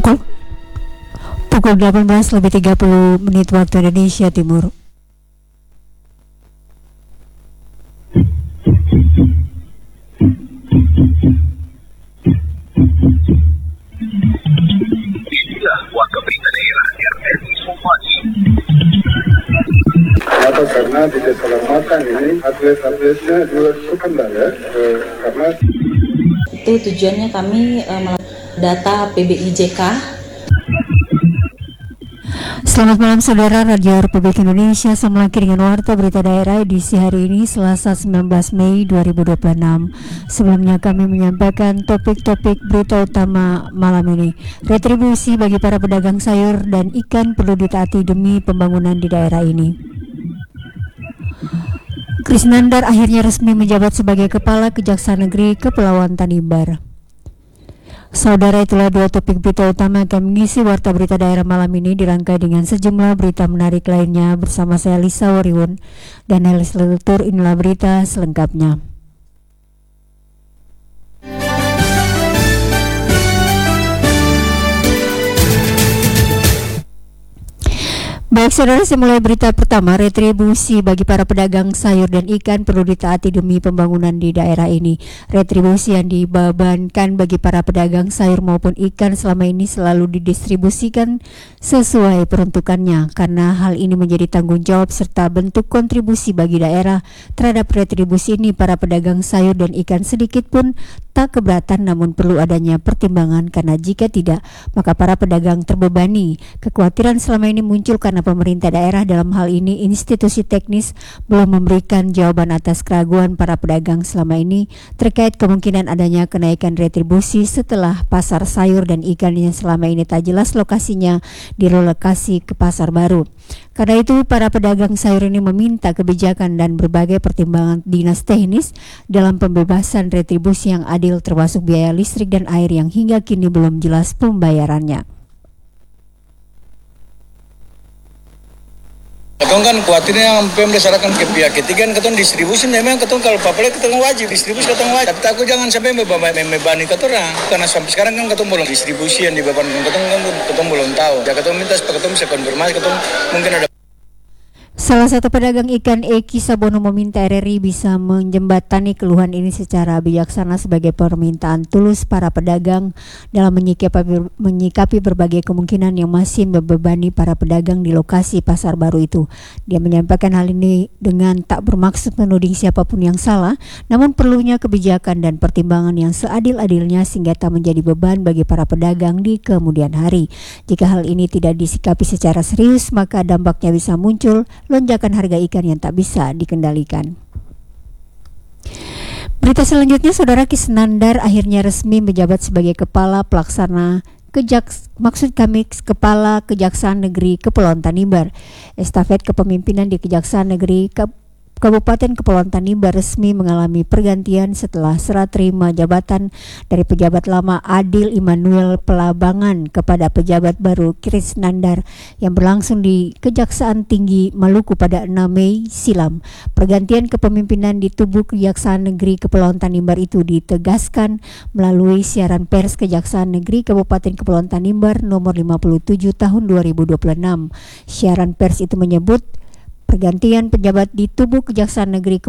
Pukul 18:30 waktu Indonesia Timur. Inilah Warta Berita Daerah RRI Somasi. Atau karena di keselamatan ini atlet-atletnya juga cukup ya, karena itu tujuannya kami data PBIJK. Selamat malam saudara, Radio Republik Indonesia sama lagi dengan Warta Berita Daerah edisi hari ini Selasa 19 Mei 2026. Sebelumnya kami menyampaikan topik-topik berita utama malam ini. Retribusi bagi para pedagang sayur dan ikan perlu ditaati demi pembangunan di daerah ini. Krisnandar akhirnya resmi menjabat sebagai Kepala Kejaksaan Negeri Kepulauan Tanimbar. Saudara, itulah dua topik berita utama yang akan mengisi Warta Berita Daerah malam ini, dirangkai dengan sejumlah berita menarik lainnya bersama saya Lisa Wariwun dan Helis Lelutur. Inilah berita selengkapnya. Baik saudara, saya mulai berita pertama. Retribusi bagi para pedagang sayur dan ikan perlu ditaati demi pembangunan di daerah ini. Retribusi yang dibebankan bagi para pedagang sayur maupun ikan selama ini selalu didistribusikan sesuai peruntukannya, karena hal ini menjadi tanggung jawab serta bentuk kontribusi bagi daerah. Terhadap retribusi ini, para pedagang sayur dan ikan sedikit pun tak keberatan, namun perlu adanya pertimbangan, karena jika tidak maka para pedagang terbebani. Kekhawatiran selama ini muncul karena pemerintah daerah, dalam hal ini institusi teknis, belum memberikan jawaban atas keraguan para pedagang selama ini terkait kemungkinan adanya kenaikan retribusi setelah pasar sayur dan ikan yang selama ini tak jelas lokasinya direlokasi ke pasar baru. Karena itu para pedagang sayur ini meminta kebijakan dan berbagai pertimbangan dinas teknis dalam pembebasan retribusi yang adil, termasuk biaya listrik dan air yang hingga kini belum jelas pembayarannya. Ketong kan khawatirnya sampai berdasarkan ke pihak ketiga, ketong distribusi memang ketong kalau papalnya ketong wajib distribusi, ketong wajib. Tapi takut jangan sampai membebani ketong, karena sampai sekarang kan ketong belum distribusi yang dibebankan ketong belum tahu. Ya ketong minta supaya ketong bisa konfirmasi, ketong mungkin ada. Salah satu pedagang ikan Eki Sabono meminta RRI bisa menjembatani keluhan ini secara bijaksana sebagai permintaan tulus para pedagang dalam menyikapi berbagai kemungkinan yang masih membebani para pedagang di lokasi pasar baru itu. Dia menyampaikan hal ini dengan tak bermaksud menuding siapapun yang salah, namun perlunya kebijakan dan pertimbangan yang seadil-adilnya sehingga tak menjadi beban bagi para pedagang di kemudian hari. Jika hal ini tidak disikapi secara serius, maka dampaknya bisa muncul lonjakan harga ikan yang tak bisa dikendalikan. Berita selanjutnya, saudara, Krisnandar akhirnya resmi menjabat sebagai Kepala Pelaksana Kepala Kejaksaan Negeri Kepulauan Tanimbar. Estafet kepemimpinan di Kejaksaan Negeri Kabupaten Kepulauan Tanimbar resmi mengalami pergantian setelah serah terima jabatan dari pejabat lama Adil Immanuel Pelabangan kepada pejabat baru Krisnandar yang berlangsung di Kejaksaan Tinggi Maluku pada 6 Mei silam. Pergantian kepemimpinan di tubuh Kejaksaan Negeri Kepulauan Tanimbar itu ditegaskan melalui siaran pers Kejaksaan Negeri Kabupaten Kepulauan Tanimbar nomor 57 tahun 2026. Siaran pers itu menyebut pergantian pejabat di tubuh Kejaksaan Negeri